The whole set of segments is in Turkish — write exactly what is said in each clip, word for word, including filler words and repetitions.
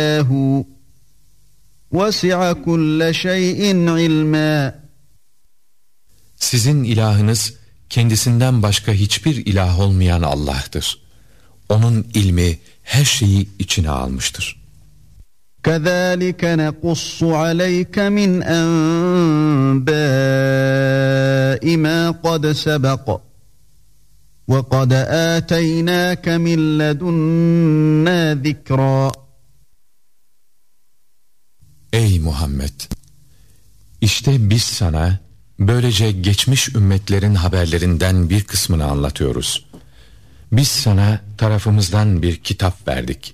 وَسِعَ كُلَّ شَيْءٍ عِلْمًا. Sizin ilahınız kendisinden başka hiçbir ilah olmayan Allah'tır. Onun ilmi her şeyi içine almıştır. كَذَٰلِكَ نَقُصُّ عَلَيْكَ مِنْ أَنْبَاءِ مَا قَدْ سَبَقَ وَقَدْ آتَيْنَاكَ مِنْ لَدُنَّا ذِكْرًا. Ey Muhammed! İşte biz sana böylece geçmiş ümmetlerin haberlerinden bir kısmını anlatıyoruz. Biz sana tarafımızdan bir kitap verdik.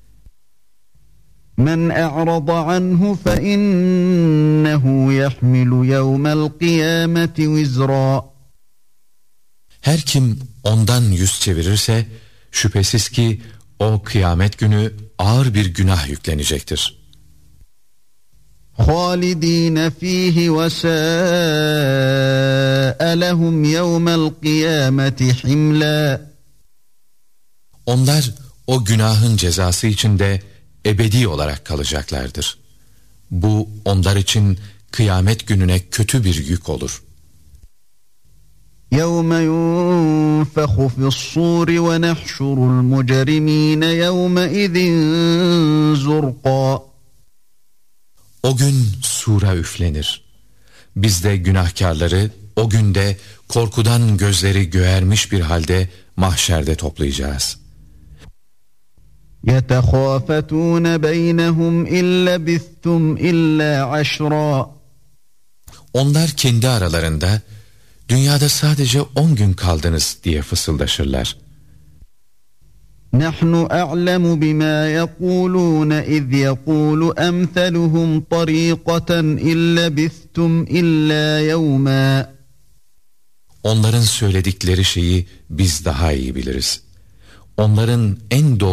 Men a'rada anhu fe innehu yahmilu yevmel kıyameti vizra. Her kim ondan yüz çevirirse şüphesiz ki o kıyamet günü ağır bir günah yüklenecektir. خَالِد۪ينَ ف۪يهِ وَسَاءَ لَهُمْ يَوْمَ الْقِيَامَةِ حِمْلًا. Onlar o günahın cezası içinde ebedi olarak kalacaklardır. Bu onlar için kıyamet gününe kötü bir yük olur. يَوْمَ يُنْفَخُ فِي الصُّورِ وَنَحْشُرُ الْمُجْرِم۪ينَ يَوْمَئِذٍ زُرْقًا. O gün sura üflenir. Biz de günahkarları o günde korkudan gözleri göğermiş bir halde mahşerde toplayacağız. يَتَخَافَتُونَ بَيْنَهُمْ اِنْ لَبِثْتُمْ اِلَّا عَشْرًا. Onlar kendi aralarında dünyada sadece on gün kaldınız diye fısıldaşırlar. نَحْنُ أَعْلَمُ بِمَا يَقُولُونَ إِذْ يَقُولُ أَمْثَلُهُمْ طَرِيقَةً إِنْ لَبِثْتُمْ إِلَّا يَوْمًا. Onların söyledikleri şeyi biz daha iyi biliriz. Onların en doğru